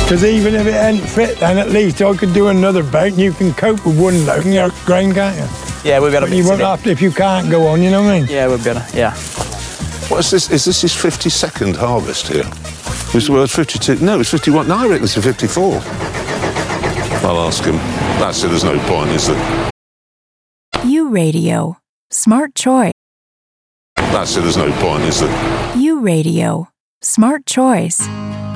Because even if it ain't fit, then at least I could do another boat and you can cope with one load and your grain, can't you? Yeah, we'll be able to You mix won't it in. have to, if you can't go on, you know what I mean? Yeah, we'll be able to, yeah. What is this? Is this his 52nd harvest here? Was the word 52? No, it's 51. No, I reckon it's a 54. I'll ask him. That's it, there's no point, is there? U Radio. Smart choice. That's it, there's no point, is there? U Radio. Smart choice.